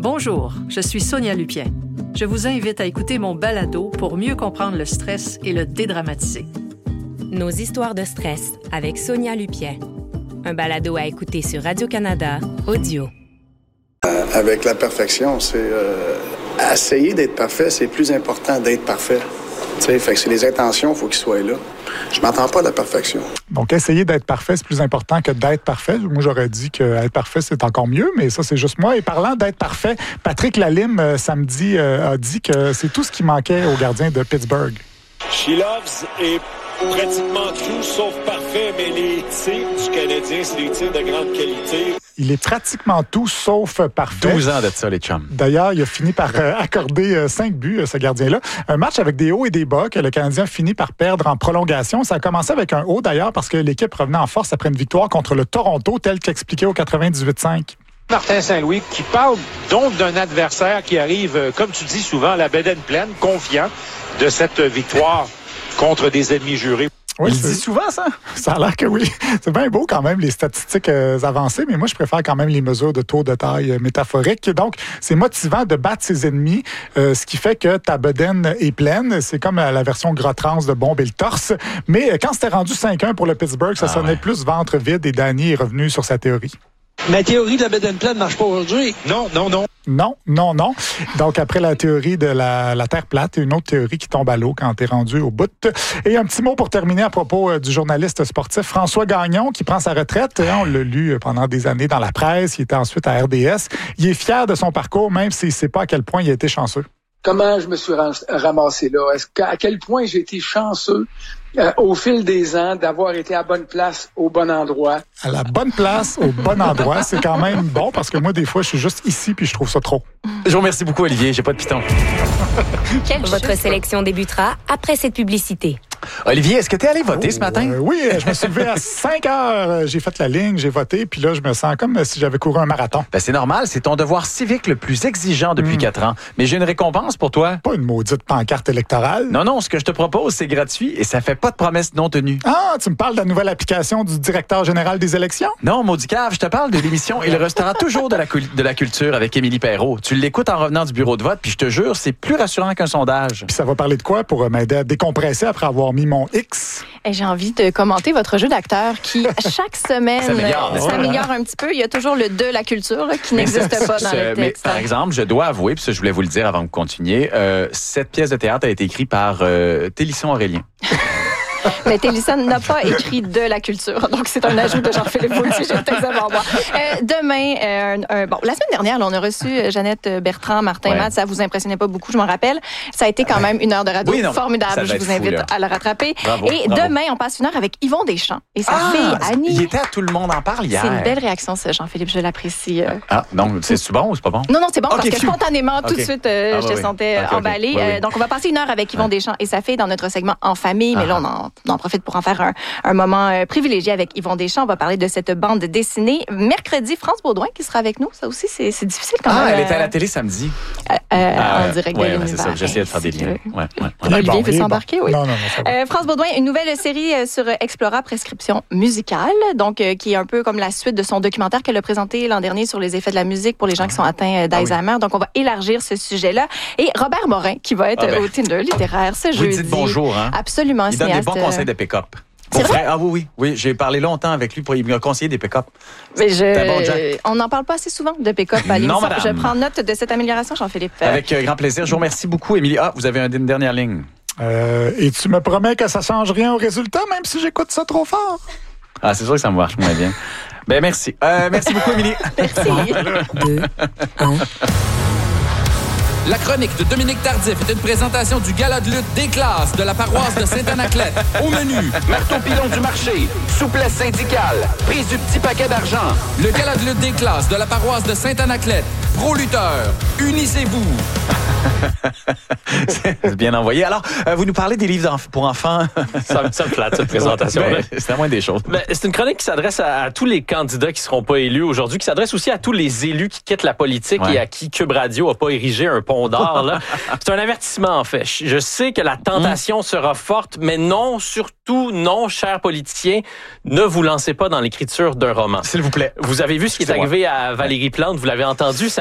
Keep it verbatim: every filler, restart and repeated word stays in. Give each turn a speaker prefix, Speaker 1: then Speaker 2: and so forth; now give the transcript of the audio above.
Speaker 1: Bonjour, je suis Sonia Lupien. Je vous invite à écouter mon balado pour mieux comprendre le stress et le dédramatiser.
Speaker 2: Nos histoires de stress avec Sonia Lupien. Un balado à écouter sur Radio-Canada Audio.
Speaker 3: Euh, avec la perfection, c'est euh, essayer d'être parfait, c'est plus important d'être parfait. T'sais, fait que c'est les intentions, il faut qu'ils soient là. Je m'entends pas de la perfection.
Speaker 4: Donc, essayer d'être parfait, c'est plus important que d'être parfait. Moi, j'aurais dit qu'être parfait, c'est encore mieux, mais ça, c'est juste moi. Et parlant d'être parfait, Patrick Lalime, euh, samedi, euh, a dit que c'est tout ce qui manquait aux gardiens de Pittsburgh.
Speaker 5: She loves est pratiquement tout sauf parfait, mais les tirs du Canadien, c'est des tirs de grande qualité.
Speaker 4: Il est pratiquement tout sauf parfait.
Speaker 6: douze ans de ça, les chums.
Speaker 4: D'ailleurs, il a fini par euh, accorder euh, cinq buts, euh, ce gardien-là. Un match avec des hauts et des bas que le Canadien finit par perdre en prolongation. Ça a commencé avec un haut, d'ailleurs, parce que l'équipe revenait en force après une victoire contre le Toronto, tel qu'expliqué au quatre-vingt-dix-huit cinq.
Speaker 7: Martin Saint-Louis qui parle donc d'un adversaire qui arrive, comme tu dis souvent, la bedaine pleine, confiant de cette victoire contre des ennemis jurés.
Speaker 4: Oui,
Speaker 6: il dit souvent ça?
Speaker 4: Ça a l'air que oui. C'est bien beau quand même, les statistiques euh, avancées, mais moi, je préfère quand même les mesures de tour de taille euh, métaphoriques. Donc, c'est motivant de battre ses ennemis, euh, ce qui fait que ta bedaine est pleine. C'est comme euh, la version gras trans de bomber le torse. Mais euh, quand c'était rendu cinq un pour le Pittsburgh, ça ah, sonnait ouais. plus ventre vide et Danny est revenu sur sa théorie.
Speaker 8: Ma théorie de la bedaine pleine ne marche pas aujourd'hui.
Speaker 7: Non, non, non.
Speaker 4: Non, non, non. Donc, après la théorie de la, la Terre plate, il y a une autre théorie qui tombe à l'eau quand t'es rendu au bout. Et un petit mot pour terminer à propos euh, du journaliste sportif François Gagnon qui prend sa retraite. On l'a lu pendant des années dans la presse. Il était ensuite à R D S. Il est fier de son parcours, même s'il ne sait pas à quel point il a été chanceux.
Speaker 8: Comment je me suis ramassé là? Est-ce qu'à, à quel point j'ai été chanceux euh, au fil des ans d'avoir été à bonne place au bon endroit?
Speaker 4: À la bonne place, au bon endroit, c'est quand même bon parce que moi, des fois, je suis juste ici puis je trouve ça trop.
Speaker 6: Je vous remercie beaucoup, Olivier. J'ai pas de piton.
Speaker 2: Votre sélection débutera après cette publicité.
Speaker 6: Olivier, est-ce que tu es allé voter
Speaker 4: oh,
Speaker 6: ce matin?
Speaker 4: Euh, oui, je me suis levé à cinq heures. J'ai fait la ligne, j'ai voté, puis là, je me sens comme si j'avais couru un marathon.
Speaker 6: Ben, c'est normal, c'est ton devoir civique le plus exigeant depuis quatre mmh. ans. Mais j'ai une récompense pour toi.
Speaker 4: Pas une maudite pancarte électorale.
Speaker 6: Non, non, ce que je te propose, c'est gratuit et ça fait pas de promesses non tenues.
Speaker 4: Ah, tu me parles de la nouvelle application du directeur général des élections?
Speaker 6: Non, maudit cave, je te parle de l'émission Il restera toujours de la, de la culture avec Émilie Perrault. Tu l'écoutes en revenant du bureau de vote, puis je te jure, c'est plus rassurant qu'un sondage.
Speaker 4: Puis ça va parler de quoi pour m'aider à décompresser après avoir mis mon X?
Speaker 9: Et j'ai envie de commenter votre jeu d'acteur qui, chaque semaine, s'améliore, s'améliore un petit peu. Il y a toujours le de la culture là, qui mais n'existe ça, pas dans ce, le texte.
Speaker 6: Mais, par exemple, je dois avouer, puis ça, je voulais vous le dire avant que vous continuiez, euh, cette pièce de théâtre a été écrite par euh, Télisson Aurélien.
Speaker 9: Mais Télisson n'a pas écrit de la culture. Donc, c'est un ajout de Jean-Philippe Vautier. J'ai le texte devant moi. Euh, demain, euh, euh, bon, la semaine dernière, là, on a reçu Jeannette Bertrand, Martin ouais. Matt. Ça vous impressionnait pas beaucoup, je m'en rappelle. Ça a été quand même une heure de radio oui, non, formidable. Je vous invite fou, à le rattraper. Bravo, et bravo. Demain, on passe une heure avec Yvon Deschamps et sa ah, fille Annie.
Speaker 6: Il était à Tout le monde en parle hier.
Speaker 9: C'est une belle réaction, ça, Jean-Philippe. Je l'apprécie. Euh...
Speaker 6: Ah, donc, c'est bon ou c'est pas bon?
Speaker 9: Non, non, c'est bon okay, parce que
Speaker 6: phew.
Speaker 9: spontanément, tout okay. de suite, euh, ah, je te ouais, sentais okay, emballée. Okay. Ouais, euh, donc, on va passer une heure avec Yvon ouais. Deschamps et sa fille dans notre segment En famille. Mais ah. là, on en, on en profite pour en faire Un, un moment euh, privilégié avec Yvon Deschamps. On va parler de cette bande dessinée. Mercredi, France Baudouin qui sera avec nous. Ça aussi, c'est, c'est difficile quand
Speaker 6: ah,
Speaker 9: même.
Speaker 6: Ah, elle était à la télé samedi.
Speaker 9: Euh, euh, ah, en direct
Speaker 6: ouais,
Speaker 9: de
Speaker 6: ouais,
Speaker 9: l'univers.
Speaker 6: c'est ça. J'essayais de faire des liens. Ouais, ouais,
Speaker 9: ouais. Olivier bon, veut s'embarquer, bon. oui.
Speaker 4: Non, non, non,
Speaker 9: euh, France Baudouin, une nouvelle série sur Explora Prescription musicale, donc euh, qui est un peu comme la suite de son documentaire qu'elle a présenté l'an dernier sur les effets de la musique pour les gens qui sont atteints d'Alzheimer. Ah, oui. Donc, on va élargir ce sujet-là. Et Robert Morin, qui va être ah, ben. au Tinder littéraire ce
Speaker 6: Vous
Speaker 9: jeudi.
Speaker 6: Vous dites bonjour, hein?
Speaker 9: Absolument.
Speaker 6: Il donne des bons conseils de pick-up.
Speaker 9: C'est vrai?
Speaker 6: Ah oui, oui, oui. J'ai parlé longtemps avec lui pour il m'a conseillé des pick-up.
Speaker 9: Mais je... bon, on n'en parle pas assez souvent de pick-up à l'émission.
Speaker 6: Non, madame.
Speaker 9: Je prends note de cette amélioration, Jean-Philippe.
Speaker 6: Avec euh, grand plaisir. Je vous remercie beaucoup, Émilie. Ah, vous avez une dernière ligne.
Speaker 4: Euh, et tu me promets que ça ne change rien au résultat, même si j'écoute ça trop fort?
Speaker 6: Ah, c'est sûr que ça me marche moins bien. Ben merci. Euh, merci beaucoup, Émilie.
Speaker 9: Merci.
Speaker 2: deux, un.
Speaker 10: La chronique de Dominique Tardif est une présentation du gala de lutte des classes de la paroisse de Sainte-Anaclette. Au menu, marteau pilon du marché, souplesse syndicale, prise du petit paquet d'argent. Le gala de lutte des classes de la paroisse de Sainte-Anaclette. Pro lutteur, unissez-vous.
Speaker 6: C'est bien envoyé. Alors, euh, vous nous parlez des livres pour enfants.
Speaker 11: ça, ça me flatte, cette présentation-là.
Speaker 6: Ben, c'est la moindre des choses.
Speaker 11: Ben, c'est une chronique qui s'adresse à, à tous les candidats qui ne seront pas élus aujourd'hui, qui s'adresse aussi à tous les élus qui quittent la politique ouais. et à qui Cube Radio n'a pas érigé un pont d'or. Là. C'est un avertissement, en fait. Je sais que la tentation mmh. sera forte, mais non, surtout non, chers politiciens, ne vous lancez pas dans l'écriture d'un roman.
Speaker 6: S'il vous plaît.
Speaker 11: Vous avez vu ce qui est arrivé à Valérie Plante, vous l'avez entendu, ça